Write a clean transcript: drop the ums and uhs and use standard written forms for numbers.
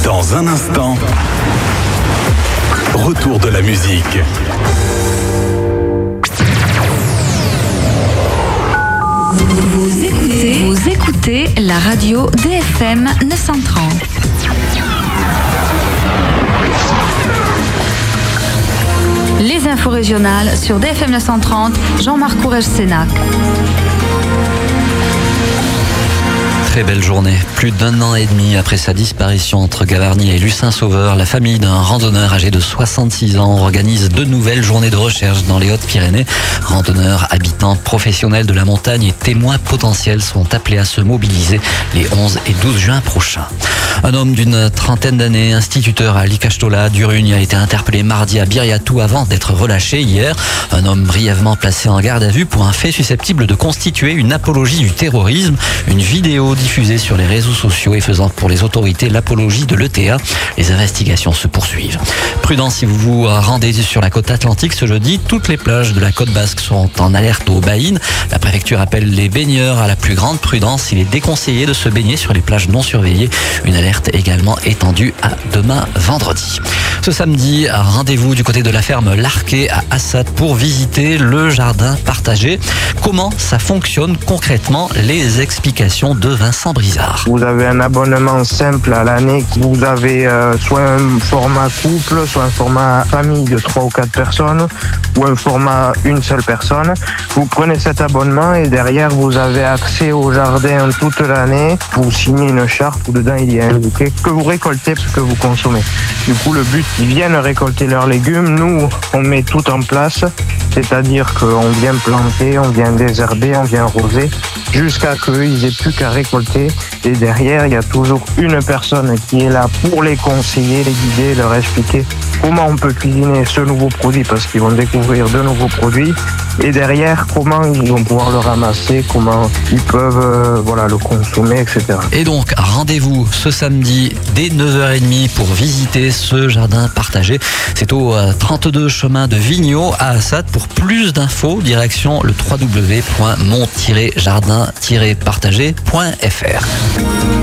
Dans un instant, retour de la musique. Vous écoutez la radio DFM 930. Les infos régionales sur DFM 930, Jean-Marc Courrèges-Sénac. Très belle journée. Plus d'1 an et demi après sa disparition entre Gavarnie et Lucin-Sauveur, la famille d'un randonneur âgé de 66 ans organise de nouvelles journées de recherche dans les Hautes-Pyrénées. Randonneurs, habitants, professionnels de la montagne et témoins potentiels sont appelés à se mobiliser les 11 et 12 juin prochains. Un homme d'une trentaine d'années, instituteur à Licachtola, Durugne, a été interpellé mardi à Biriatou avant d'être relâché hier. Un homme brièvement placé en garde à vue pour un fait susceptible de constituer une apologie du terrorisme. Une vidéo diffusée sur les réseaux sociaux et faisant pour les autorités l'apologie de l'ETA. Les investigations se poursuivent. Prudence si vous vous rendez sur la côte atlantique ce jeudi. Toutes les plages de la côte basque seront en alerte au baïnes. La préfecture appelle les baigneurs à la plus grande prudence. Il est déconseillé de se baigner sur les plages non surveillées. Une alerte également étendue à demain vendredi. Ce samedi, rendez-vous du côté de la ferme Larquet à Assat pour visiter le jardin partagé. Comment ça fonctionne concrètement? Les explications de Vincent Brizard. Vous avez un abonnement simple à l'année. Vous avez soit un format couple, soit un format famille de 3 ou 4 personnes, ou un format une seule personne. Vous prenez cet abonnement et derrière vous avez accès au jardin toute l'année. Vous signez une charte où dedans il y a indiqué que vous récoltez ce que vous consommez. Du coup le but, ils viennent récolter leurs légumes. Nous, on met tout en place. C'est-à-dire qu'on vient planter, on vient désherber, on vient arroser, jusqu'à qu'ils aient plus qu'à récolter. Et derrière, il y a toujours une personne qui est là pour les conseiller, les guider, leur expliquer comment on peut cuisiner ce nouveau produit, parce qu'ils vont découvrir de nouveaux produits. Et derrière, comment ils vont pouvoir le ramasser, comment ils peuvent le consommer, etc. Et donc, rendez-vous ce samedi dès 9h30 pour visiter ce jardin partagé. C'est au 32 chemin de Vigneault à Assat. Pour plus d'infos, direction le www.mont-jardin-partagé.fr.